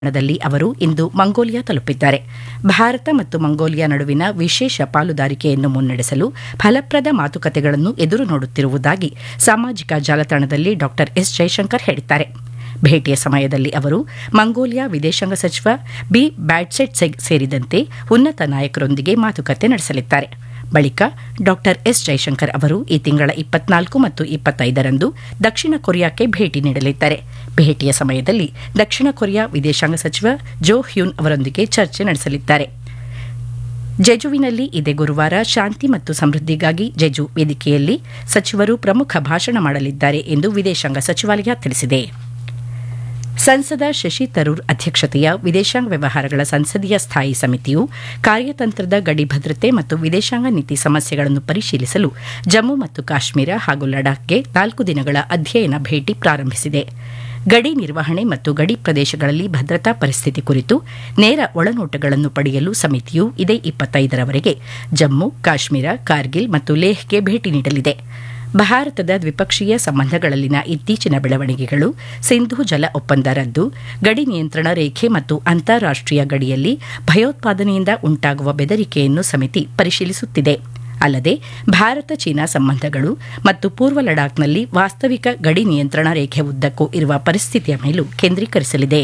ದಲ್ಲಿ ಅವರು ಇಂದು ಮಂಗೋಲಿಯಾ ತಲುಪಿದ್ದಾರೆ. ಭಾರತ ಮತ್ತು ಮಂಗೋಲಿಯಾ ನಡುವಿನ ವಿಶೇಷ ಪಾಲುದಾರಿಕೆಯನ್ನು ಮುನ್ನಡೆಸಲು ಫಲಪ್ರದ ಮಾತುಕತೆಗಳನ್ನು ಎದುರು ನೋಡುತ್ತಿರುವುದಾಗಿ ಸಾಮಾಜಿಕ ಜಾಲತಾಣದಲ್ಲಿ ಡಾ ಎಸ್ ಜೈಶಂಕರ್ ಹೇಳಿದ್ದಾರೆ. ಭೇಟಿಯ ಸಮಯದಲ್ಲಿ ಅವರು ಮಂಗೋಲಿಯಾ ವಿದೇಶಾಂಗ ಸಚಿವ ಬಿ ಬ್ಯಾಡ್ಸೆಟ್ ಸೇರಿದಂತೆ ಉನ್ನತ ನಾಯಕರೊಂದಿಗೆ ಮಾತುಕತೆ ನಡೆಸಲಿದ್ದಾರೆ. ಬಳಿಕ ಡಾ ಎಸ್ ಜೈಶಂಕರ್ ಅವರು ಈ ತಿಂಗಳ 24 ಮತ್ತು 25ರಂದು ದಕ್ಷಿಣ ಕೊರಿಯಾಕ್ಕೆ ಭೇಟಿ ನೀಡಲಿದ್ದಾರೆ. ಭೇಟಿಯ ಸಮಯದಲ್ಲಿ ದಕ್ಷಿಣ ಕೊರಿಯಾ ವಿದೇಶಾಂಗ ಸಚಿವ ಜೋ ಹ್ಯೂನ್ ಅವರೊಂದಿಗೆ ಚರ್ಚೆ ನಡೆಸಲಿದ್ದಾರೆ. ಜೆಜುವಿನಲ್ಲಿ ಇದೇ ಗುರುವಾರ ಶಾಂತಿ ಮತ್ತು ಸಮೃದ್ಧಿಗಾಗಿ ಜೆಜು ವೇದಿಕೆಯಲ್ಲಿ ಸಚಿವರು ಪ್ರಮುಖ ಭಾಷಣ ಮಾಡಲಿದ್ದಾರೆ ಎಂದು ವಿದೇಶಾಂಗ ಸಚಿವಾಲಯ ತಿಳಿಸಿದೆ. ಸಂಸದ ಶಶಿ ತರೂರ್ ಅಧ್ಯಕ್ಷತೆಯ ವಿದೇಶಾಂಗ ವ್ಯವಹಾರಗಳ ಸಂಸದೀಯ ಸ್ಥಾಯಿ ಸಮಿತಿಯು ಕಾರ್ಯತಂತ್ರದ ಗಡಿ ಭದ್ರತೆ ಮತ್ತು ವಿದೇಶಾಂಗ ನೀತಿ ಸಮಸ್ಯೆಗಳನ್ನು ಪರಿಶೀಲಿಸಲು ಜಮ್ಮು ಮತ್ತು ಕಾಶ್ಮೀರ ಹಾಗೂ ಲಡಾಖ್ಗೆ 4 ದಿನಗಳ ಅಧ್ಯಯನ ಭೇಟಿ ಪ್ರಾರಂಭಿಸಿದೆ. ಗಡಿ ನಿರ್ವಹಣೆ ಮತ್ತು ಗಡಿ ಪ್ರದೇಶಗಳಲ್ಲಿ ಭದ್ರತಾ ಪರಿಸ್ಥಿತಿ ಕುರಿತು ನೇರ ಒಳನೋಟಗಳನ್ನು ಪಡೆಯಲು ಸಮಿತಿಯು ಇದೇ 25ರವರೆಗೆ ಜಮ್ಮು, ಕಾಶ್ಮೀರ, ಕಾರ್ಗಿಲ್ ಮತ್ತು ಲೇಹ್ಗೆ ಭೇಟಿ ನೀಡಲಿದೆ. ಭಾರತದ ದ್ವಿಪಕ್ಷೀಯ ಸಂಬಂಧಗಳಲ್ಲಿನ ಇತ್ತೀಚಿನ ಬೆಳವಣಿಗೆಗಳು, ಸಿಂಧೂ ಜಲ ಒಪ್ಪಂದ ರದ್ದು, ಗಡಿ ನಿಯಂತ್ರಣ ರೇಖೆ ಮತ್ತು ಅಂತಾರಾಷ್ಟೀಯ ಗಡಿಯಲ್ಲಿ ಭಯೋತ್ಪಾದನೆಯಿಂದ ಉಂಟಾಗುವ ಬೆದರಿಕೆಯನ್ನು ಸಮಿತಿ ಪರಿಶೀಲಿಸುತ್ತಿದೆ. ಅಲ್ಲದೆ ಭಾರತ ಚೀನಾ ಸಂಬಂಧಗಳು ಮತ್ತು ಪೂರ್ವ ಲಡಾಖ್ನಲ್ಲಿ ವಾಸ್ತವಿಕ ಗಡಿ ನಿಯಂತ್ರಣ ರೇಖೆ ಉದ್ದಕ್ಕೂ ಇರುವ ಪರಿಸ್ಥಿತಿಯ ಮೇಲೂ ಕೇಂದ್ರೀಕರಿಸಲಿದೆ.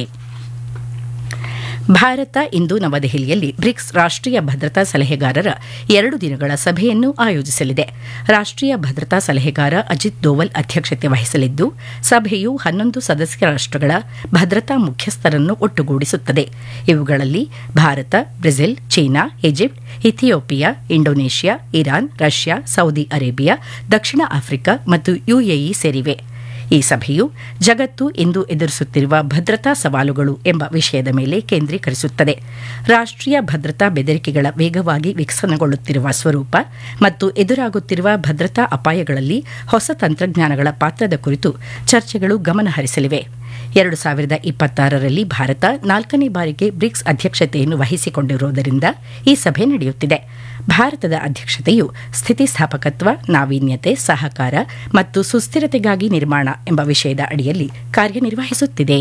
ಭಾರತ ಇಂದು ನವದೆಹಲಿಯಲ್ಲಿ ಬ್ರಿಕ್ಸ್ ರಾಷ್ಟೀಯ ಭದ್ರತಾ ಸಲಹೆಗಾರರ 2 ದಿನಗಳ ಸಭೆಯನ್ನು ಆಯೋಜಿಸಲಿದೆ. ರಾಷ್ಟೀಯ ಭದ್ರತಾ ಸಲಹೆಗಾರ ಅಜಿತ್ ದೋವಲ್ ಅಧ್ಯಕ್ಷತೆ ವಹಿಸಲಿದ್ದು, ಸಭೆಯು 11 ಸದಸ್ಯ ರಾಷ್ಟಗಳ ಭದ್ರತಾ ಮುಖ್ಯಸ್ಥರನ್ನು ಒಟ್ಟುಗೂಡಿಸುತ್ತದೆ. ಇವುಗಳಲ್ಲಿ Bharat, Brazil, China, Egypt, Ethiopia, Indonesia, Iran, Russia, Saudi Arabia, ದಕ್ಷಿಣ ಆಫ್ರಿಕಾ ಮತ್ತು ಯುಎಇ ಸೇರಿವೆ. ಈ ಸಭೆಯು ಜಗತ್ತು ಇಂದು ಎದುರಿಸುತ್ತಿರುವ ಭದ್ರತಾ ಸವಾಲುಗಳು ಎಂಬ ವಿಷಯದ ಮೇಲೆ ಕೇಂದ್ರೀಕರಿಸುತ್ತದೆ. ರಾಷ್ಟೀಯ ಭದ್ರತಾ ಬೆದರಿಕೆಗಳ ವೇಗವಾಗಿ ವಿಕಸನಗೊಳ್ಳುತ್ತಿರುವ ಸ್ವರೂಪ ಮತ್ತು ಎದುರಾಗುತ್ತಿರುವ ಭದ್ರತಾ ಅಪಾಯಗಳಲ್ಲಿ ಹೊಸ ತಂತ್ರಜ್ಞಾನಗಳ ಪಾತ್ರದ ಕುರಿತು ಚರ್ಚೆಗಳು ಗಮನಹರಿಸಲಿವೆ. 2026ರಲ್ಲಿ ಭಾರತ 4ನೇ ಬಾರಿಗೆ ಬ್ರಿಕ್ಸ್ ಅಧ್ಯಕ್ಷತೆಯನ್ನು ವಹಿಸಿಕೊಂಡಿರುವುದರಿಂದ ಈ ಸಭೆ ನಡೆಯುತ್ತಿದೆ. ಭಾರತದ ಅಧ್ಯಕ್ಷತೆಯು ಸ್ಥಿತಿಸ್ಥಾಪಕತ್ವ, ನಾವೀನ್ಯತೆ, ಸಹಕಾರ ಮತ್ತು ಸುಸ್ಥಿರತೆಗಾಗಿ ನಿರ್ಮಾಣ ಎಂಬ ವಿಷಯದ ಅಡಿಯಲ್ಲಿ ಕಾರ್ಯನಿರ್ವಹಿಸುತ್ತಿದೆ.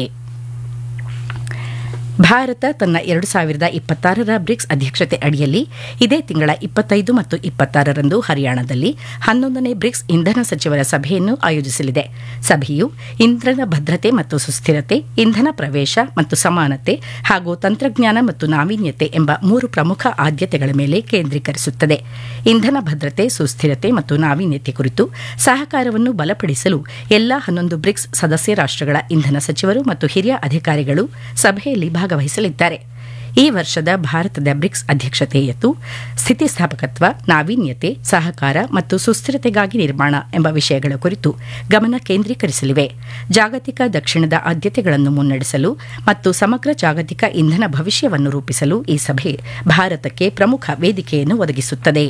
ಭಾರತ ತನ್ನ 2026ರ ಬ್ರಿಕ್ಸ್ ಅಧ್ಯಕ್ಷತೆ ಅಡಿಯಲ್ಲಿ ಇದೇ ತಿಂಗಳ 25 ಮತ್ತು 26ರಂದು ಹರಿಯಾಣದಲ್ಲಿ 11ನೇ ಬ್ರಿಕ್ಸ್ ಇಂಧನ ಸಚಿವರ ಸಭೆಯನ್ನು ಆಯೋಜಿಸಲಿದೆ. ಸಭೆಯು ಇಂಧನ ಭದ್ರತೆ ಮತ್ತು ಸುಸ್ಥಿರತೆ, ಇಂಧನ ಪ್ರವೇಶ ಮತ್ತು ಸಮಾನತೆ ಹಾಗೂ ತಂತ್ರಜ್ಞಾನ ಮತ್ತು ನಾವೀನ್ಯತೆ ಎಂಬ 3 ಪ್ರಮುಖ ಆದ್ಯತೆಗಳ ಮೇಲೆ ಕೇಂದ್ರೀಕರಿಸುತ್ತದೆ. ಇಂಧನ ಭದ್ರತೆ, ಸುಸ್ಥಿರತೆ ಮತ್ತು ನಾವೀನ್ಯತೆ ಕುರಿತು ಸಹಕಾರವನ್ನು ಬಲಪಡಿಸಲು ಎಲ್ಲಾ 11 ಬ್ರಿಕ್ಸ್ ಸದಸ್ಯ ರಾಷ್ಟಗಳ ಇಂಧನ ಸಚಿವರು ಮತ್ತು ಹಿರಿಯ ಅಧಿಕಾರಿಗಳು ಸಭೆಯಲ್ಲಿ ಭಾಗವಹಿಸಲಿದ್ದಾರೆ. ಈ ವರ್ಷದ ಭಾರತದ ಬ್ರಿಕ್ಸ್ ಅಧ್ಯಕ್ಷತೆಯು ಸ್ಥಿತಿಸ್ಥಾಪಕತ್ವ, ನಾವೀನ್ಯತೆ, ಸಹಕಾರ ಮತ್ತು ಸುಸ್ಥಿರತೆಗಾಗಿ ನಿರ್ಮಾಣ ಎಂಬ ವಿಷಯಗಳ ಕುರಿತು ಗಮನ ಕೇಂದ್ರೀಕರಿಸಲಿವೆ. ಜಾಗತಿಕ ದಕ್ಷಿಣದ ಆದ್ಯತೆಗಳನ್ನು ಮುನ್ನಡೆಸಲು ಮತ್ತು ಸಮಗ್ರ ಜಾಗತಿಕ ಇಂಧನ ಭವಿಷ್ಯವನ್ನು ರೂಪಿಸಲು ಈ ಸಭೆ ಭಾರತಕ್ಕೆ ಪ್ರಮುಖ ವೇದಿಕೆಯನ್ನು ಒದಗಿಸುತ್ತದೆ.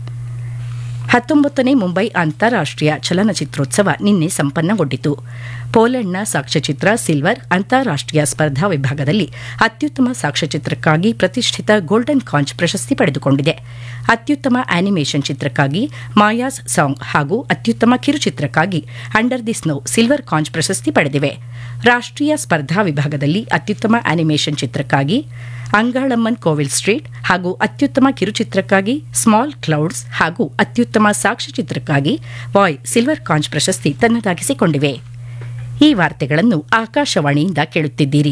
19ನೇ ಮುಂಬೈ ಅಂತಾರಾಷ್ಟೀಯ ಚಲನಚಿತ್ರೋತ್ಸವ ನಿನ್ನೆ ಸಂಪನ್ನಗೊಂಡಿತು. ಪೋಲೆಂಡ್ನ ಸಾಕ್ಷ್ಯಚಿತ್ರ ಸಿಲ್ವರ್ ಅಂತಾರಾಷ್ಟೀಯ ಸ್ಪರ್ಧಾ ವಿಭಾಗದಲ್ಲಿ ಅತ್ಯುತ್ತಮ ಸಾಕ್ಷ್ಯಚಿತ್ರಕ್ಕಾಗಿ ಪ್ರತಿಷ್ಠಿತ ಗೋಲ್ಡನ್ ಕಾಂಚ್ ಪ್ರಶಸ್ತಿ ಪಡೆದುಕೊಂಡಿದೆ. ಅತ್ಯುತ್ತಮ ಆನಿಮೇಷನ್ ಚಿತ್ರಕ್ಕಾಗಿ ಮಾಯಾಸ್ ಸಾಂಗ್ ಹಾಗೂ ಅತ್ಯುತ್ತಮ ಕಿರುಚಿತ್ರಕ್ಕಾಗಿ ಅಂಡರ್ ದಿ ಸ್ನೋ ಸಿಲ್ವರ್ ಕಾಂಚ್ ಪ್ರಶಸ್ತಿ ಪಡೆದಿವೆ. ರಾಷ್ಟೀಯ ಸ್ಪರ್ಧಾ ವಿಭಾಗದಲ್ಲಿ ಅತ್ಯುತ್ತಮ ಆನಿಮೇಷನ್ ಚಿತ್ರಕ್ಕಾಗಿ ಅಂಗಾಳಮ್ಮನ್ ಕೋವಿಲ್ ಸ್ಟ್ರೀಟ್ ಹಾಗೂ ಅತ್ಯುತ್ತಮ ಕಿರುಚಿತ್ರಕ್ಕಾಗಿ ಸ್ಮಾಲ್ ಕ್ಲೌಡ್ಸ್ ಹಾಗೂ ಅತ್ಯುತ್ತಮ ಸಾಕ್ಷ್ಯಚಿತ್ರಕ್ಕಾಗಿ ವಾಯ್ ಸಿಲ್ವರ್ ಕಾಂಚ್ ಪ್ರಶಸ್ತಿ ತನ್ನದಾಗಿಸಿಕೊಂಡಿವೆ. ಈ ವಾರ್ತೆಗಳನ್ನು ಆಕಾಶವಾಣಿಯಿಂದ ಕೇಳುತ್ತಿದ್ದೀರಿ.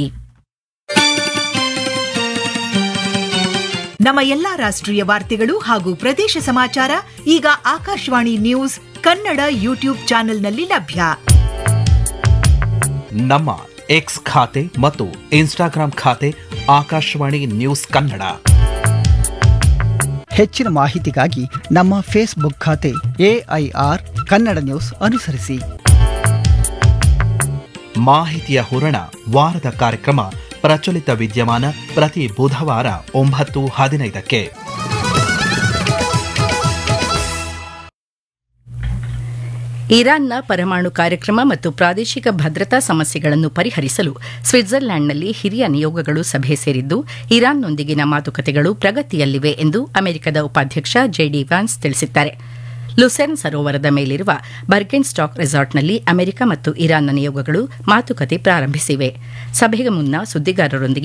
ನಮ್ಮ ಎಲ್ಲಾ ರಾಷ್ಟ್ರೀಯ ವಾರ್ತೆಗಳು ಹಾಗೂ ಪ್ರದೇಶ ಸಮಾಚಾರ ಈಗ ಆಕಾಶವಾಣಿ ನ್ಯೂಸ್ ಕನ್ನಡ ಯೂಟ್ಯೂಬ್ ಚಾನೆಲ್ನಲ್ಲಿ ಲಭ್ಯ. ನಮ್ಮ ಎಕ್ಸ್ ಖಾತೆ ಮತ್ತು ಇನ್ಸ್ಟಾಗ್ರಾಂ ಖಾತೆ ಆಕಾಶವಾಣಿ ನ್ಯೂಸ್ ಕನ್ನಡ. ಹೆಚ್ಚಿನ ಮಾಹಿತಿಗಾಗಿ ನಮ್ಮ ಫೇಸ್ಬುಕ್ ಖಾತೆ AIR ಕನ್ನಡ ನ್ಯೂಸ್ ಅನುಸರಿಸಿ. ಮಾಹಿತಿಯ ಹೂರಣ ವಾರದ ಕಾರ್ಯಕ್ರಮ ಪ್ರಚಲಿತ ವಿದ್ಯಮಾನ ಪ್ರತಿ ಬುಧವಾರ 9:15ಕ್ಕೆ. ಇರಾನ್ನ ಪರಮಾಣು ಕಾರ್ಯಕ್ರಮ ಮತ್ತು ಪ್ರಾದೇಶಿಕ ಭದ್ರತಾ ಸಮಸ್ಯೆಗಳನ್ನು ಪರಿಹರಿಸಲು ಸ್ವಿಟ್ಜರ್ಲ್ಯಾಂಡ್ನಲ್ಲಿ ಹಿರಿಯ ನಿಯೋಗಗಳು ಸಭೆ ಸೇರಿದ್ದು, ಇರಾನ್ನೊಂದಿಗಿನ ಮಾತುಕತೆಗಳು ಪ್ರಗತಿಯಲ್ಲಿವೆ ಎಂದು ಅಮೆರಿಕದ ಉಪಾಧ್ಯಕ್ಷ JD ವ್ಯಾನ್ಸ್ ತಿಳಿಸಿದ್ದಾರೆ. ಲುಸೆರ್ನ್ ಸರೋವರದ ಮೇಲಿರುವ ಬರ್ಗೆನ್ ಸ್ಟಾಕ್ ರೆಸಾರ್ಟ್ನಲ್ಲಿ ಅಮೆರಿಕ ಮತ್ತು ಇರಾನ್ನ ನಿಯೋಗಗಳು ಮಾತುಕತೆ ಪ್ರಾರಂಭಿಸಿವೆ. ಸಭೆಗೆ ಮುನ್ನ ಸುದ್ದಿಗಾರರೊಂದಿಗೆ